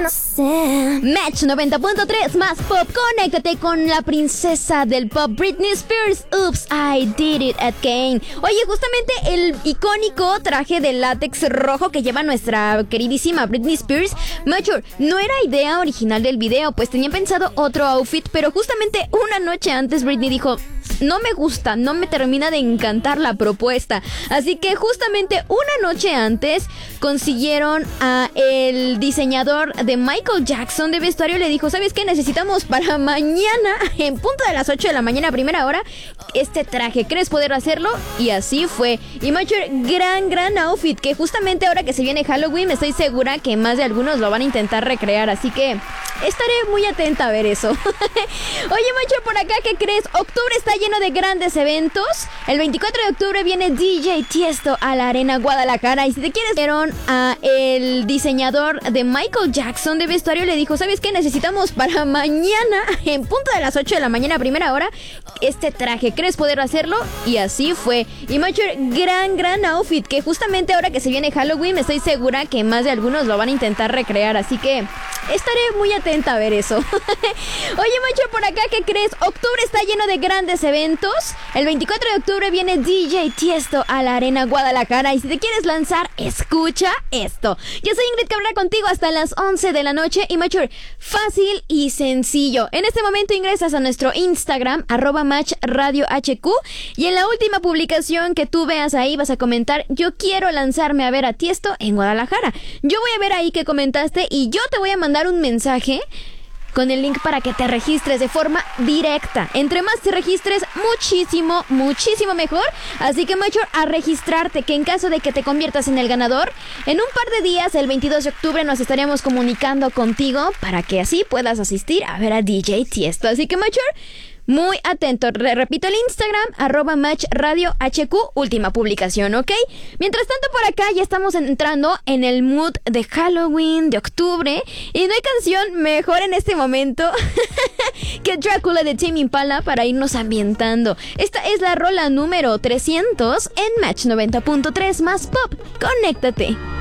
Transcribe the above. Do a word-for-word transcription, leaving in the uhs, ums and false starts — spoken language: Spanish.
Match noventa punto tres más pop. Conéctate con la princesa del pop, Britney Spears. Oops, I did it again. Oye, justamente el icónico traje de látex rojo que lleva nuestra queridísima Britney Spears, Mature, no era idea original del video, pues tenía pensado otro outfit, pero justamente una noche antes Britney dijo: no me gusta, no me termina de encantar la propuesta. Así que justamente una noche antes consiguieron a el diseñador de Michael Jackson de vestuario. Le dijo: ¿sabes qué? Necesitamos para mañana, en punto de las ocho de la mañana, a primera hora, este traje. ¿Crees poder hacerlo? Y así fue. Y Mature, gran, gran outfit, que justamente ahora que se viene Halloween, estoy segura que más de algunos lo van a intentar recrear. Así que estaré muy atenta a ver eso. Oye, Mature, por acá, ¿qué crees? Octubre está lleno de grandes eventos. El veinticuatro de octubre viene D J Tiesto a la Arena Guadalajara. Y si te quieres, vieron a el diseñador de Michael Jackson de vestuario. Le dijo: ¿sabes qué? Necesitamos para mañana, en punto de las ocho de la mañana, a primera hora, este traje. ¿Crees poder hacerlo? Y así fue. Y Mature, gran, gran outfit, que justamente ahora que se viene Halloween, estoy segura que más de algunos lo van a intentar recrear. Así que estaré muy atenta a ver eso. Oye, Mature, por acá, ¿qué crees? Octubre está lleno de grandes eventos. El veinticuatro de octubre viene D J Tiesto a la Arena Guadalajara. Y si te quieres lanzar, escucha esto. Yo soy Ingrid Cabrera, contigo hasta las once de la noche. Y Mature, fácil y sencillo. En este momento ingresas a nuestro Instagram, arroba Match Radio H Q, y en la última publicación que tú veas ahí vas a comentar: yo quiero lanzarme a ver a Tiesto en Guadalajara. Yo voy a ver ahí que comentaste y yo te voy a mandar un mensaje con el link para que te registres de forma directa. Entre más te registres, muchísimo, muchísimo mejor. Así que, Mature, a registrarte, que en caso de que te conviertas en el ganador, en un par de días, el veintidós de octubre, nos estaremos comunicando contigo para que así puedas asistir a ver a D J Tiesto. Así que, Mature, muy atento. Re- repito el Instagram, arroba Match Radio H Q, última publicación, ¿ok? Mientras tanto, por acá ya estamos entrando en el mood de Halloween, de octubre, y no hay canción mejor en este momento que Drácula de Tame Impala para irnos ambientando. Esta es la rola número trescientos en Match noventa punto tres más pop. Conéctate.